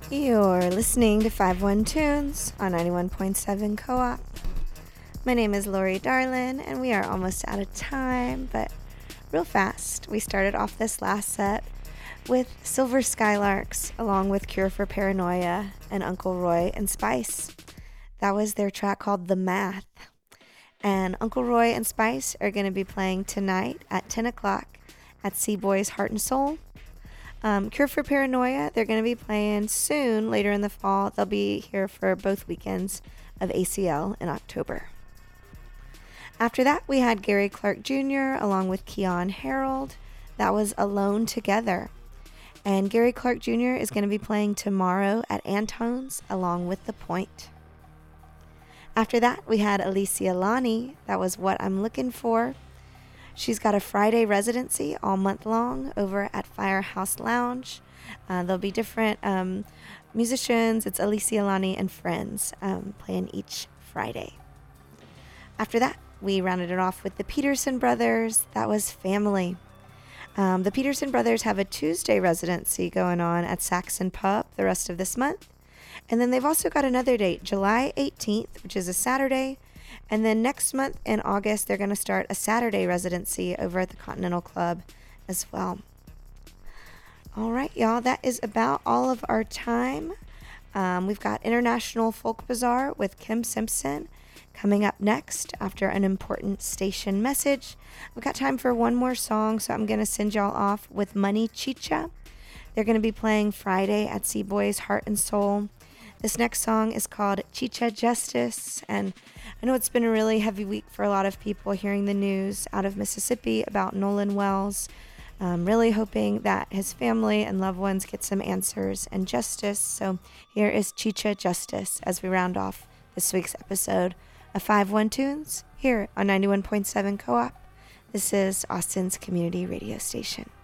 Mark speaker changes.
Speaker 1: You're listening to 51 Tunes on 91.7 Co-op. My name is Lori Darlin, and we are almost out of time, but real fast. We started off this last set with Silver Skylarks, along with Cure for Paranoia and Uncle Roy and Spice. That was their track called The Math. And Uncle Roy and Spice are going to be playing tonight at 10 o'clock at C-Boy's Heart and Soul. Cure for Paranoia, they're going to be playing soon, later in the fall. They'll be here for both weekends of ACL in October. After that, we had Gary Clark Jr. along with Keon Harold. That was Alone Together. And Gary Clark Jr. is going to be playing tomorrow at Antone's along with The Point. After that, we had Alicia Lani. That was What I'm Looking For. She's got a Friday residency all month long over at Firehouse Lounge. There'll be different musicians. It's Alicia Lani and friends playing each Friday. After that, we rounded it off with the Peterson Brothers. That was Family. The Peterson Brothers have a Tuesday residency going on at Saxon Pub the rest of this month. And then they've also got another date, July 18th, which is a Saturday. And then next month in August, they're going to start a Saturday residency over at the Continental Club as well. All right, y'all, that is about all of our time. We've got International Folk Bazaar with Kim Simpson coming up next after an important station message. We've got time for one more song, so I'm going to send y'all off with Money Chicha. They're going to be playing Friday at C-Boy's Heart and Soul. This next song is called Chicha Justice, and I know it's been a really heavy week for a lot of people hearing the news out of Mississippi about Nolan Wells. Really hoping that his family and loved ones get some answers and justice. So here is Chicha Justice as we round off this week's episode of 51 Tunes here on 91.7 Co-op. This is Austin's community radio station.